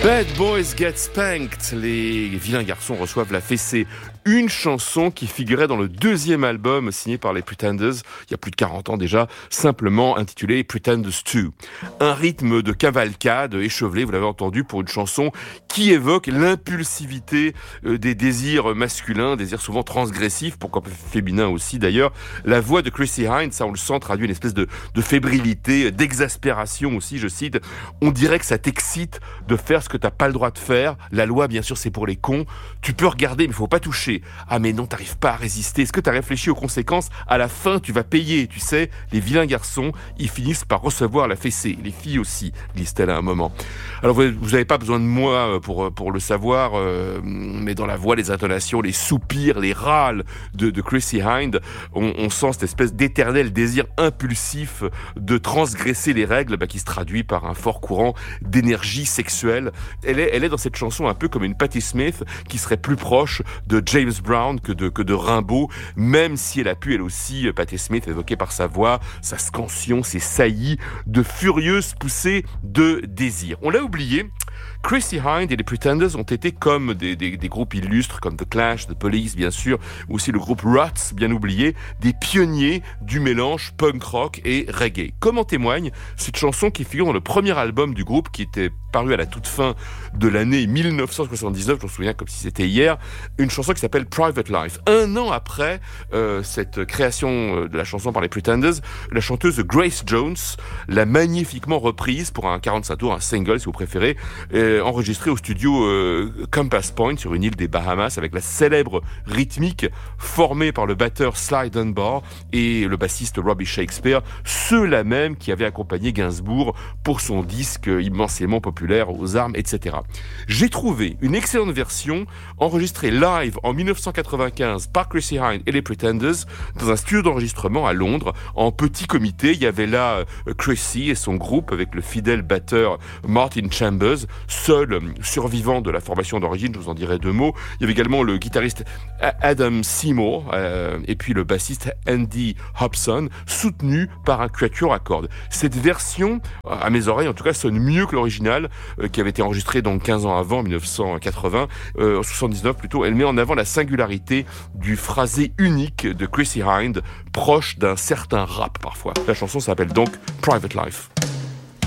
Bad Boys Get Spanked, les vilains garçons reçoivent la fessée. Une chanson qui figurait dans le deuxième album signé par les Pretenders, il y a plus de 40 ans déjà, simplement intitulé Pretenders 2. Un rythme de cavalcade échevelé, vous l'avez entendu, pour une chanson qui évoque l'impulsivité des désirs masculins, désirs souvent transgressifs, pourquoi pas féminins aussi d'ailleurs. La voix de Chrissie Hynde, ça on le sent, traduit une espèce de fébrilité, d'exaspération aussi, je cite. On dirait que ça t'excite de faire ce que t'as pas le droit de faire. La loi, bien sûr, c'est pour les cons. Tu peux regarder, mais faut pas toucher. Ah mais non, t'arrives pas à résister. Est-ce que t'as réfléchi aux conséquences? À la fin, tu vas payer. Tu sais, les vilains garçons, ils finissent par recevoir la fessée. Les filles aussi, glisse-t-elle à un moment. Alors vous avez pas besoin de moi pour le savoir, mais dans la voix, les intonations, les soupirs, les râles de Chrissie Hynde, on sent cette espèce d'éternel désir impulsif de transgresser les règles, qui se traduit par un fort courant d'énergie sexuelle. Elle est dans cette chanson un peu comme une Patti Smith qui serait plus proche de James Brown que de Rimbaud, même si elle a pu elle aussi, Patti Smith, évoquer par sa voix, sa scansion, ses saillies de furieuses poussées de désir. On l'a oublié, Chrissie Hynde et les Pretenders ont été comme des groupes illustres comme The Clash, The Police bien sûr, ou aussi le groupe Ruts, bien oublié, des pionniers du mélange punk rock et reggae. Comme en témoigne cette chanson qui figure dans le premier album du groupe qui était paru à la toute fin de l'année 1979, je me souviens comme si c'était hier, une chanson qui s'appelle Private Life. Un an après cette création de la chanson par les Pretenders, la chanteuse Grace Jones l'a magnifiquement reprise pour un 45 tours, un single si vous préférez, enregistré au studio Compass Point sur une île des Bahamas avec la célèbre rythmique formée par le batteur Sly Dunbar et le bassiste Robbie Shakespeare, ceux-là même qui avaient accompagné Gainsbourg pour son disque immensément populaire aux armes, etc. J'ai trouvé une excellente version enregistrée live en 1995 par Chrissie Hynde et les Pretenders dans un studio d'enregistrement à Londres en petit comité. Il y avait là Chrissie et son groupe avec le fidèle batteur Martin Chambers, seul survivant de la formation d'origine, je vous en dirai deux mots. Il y avait également le guitariste Adam Seymour et puis le bassiste Andy Hobson, soutenu par un quatuor à cordes. Cette version, à mes oreilles en tout cas, sonne mieux que l'original qui avait été enregistré donc 15 ans avant, 1980, 79 plutôt. Elle met en avant la singularité du phrasé unique de Chrissie Hynde, proche d'un certain rap parfois. La chanson s'appelle donc Private Life.